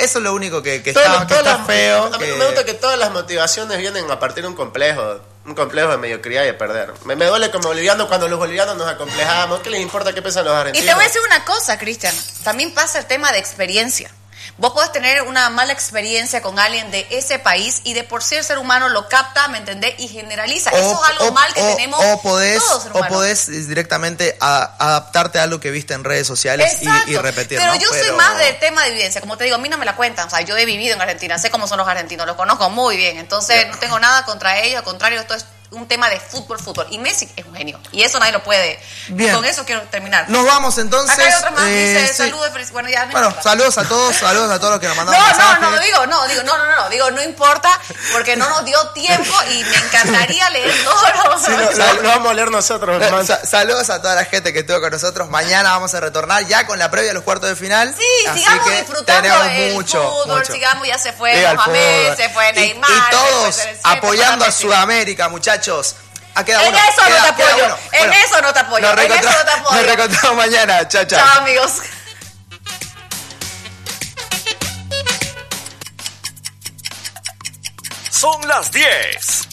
eso es lo único que está feo. A mí me gusta que todas las motivaciones vienen a partir de un complejo de mediocridad y de perder. Me duele como boliviano cuando los bolivianos nos acomplejamos. ¿Qué les importa qué piensan los argentinos? Y te voy a decir una cosa, Cristian. También pasa el tema de experiencia. Vos podés tener una mala experiencia con alguien de ese país y de por sí el ser humano lo capta, ¿me entendés? Y generaliza. Eso es algo mal que tenemos todos ser humanos. O podés directamente adaptarte a algo que viste en redes sociales y repetir, pero ¿no? yo soy más del tema de vivencia. Como te digo, a mí no me la cuentan. O sea, yo he vivido en Argentina, sé cómo son los argentinos, los conozco muy bien. Entonces, no tengo nada contra ellos. Al contrario, esto es un tema de fútbol. Y Messi es un genio. Y eso nadie lo puede. Bien. Con eso quiero terminar. Nos vamos entonces. Acá hay otra más. Dice, sí. saludos. Bueno, ya no Bueno, importa. saludos a todos los que nos mandaron mensajes. Digo, no importa, porque no nos dio tiempo y me encantaría leer todos los... Lo vamos a leer nosotros. Saludos a toda la gente que estuvo con nosotros. Mañana vamos a retornar ya con la previa de los cuartos de final. Sí, así sigamos que disfrutando tenemos el fútbol, sigamos, ya se fue Mohamed, se fue Neymar. Y todos se fue apoyando a Messi. Sudamérica, muchachos. En eso no te apoyo. En eso no te apoyo. Nos reencontramos mañana. Chao, chao. Chao, amigos. Son las 10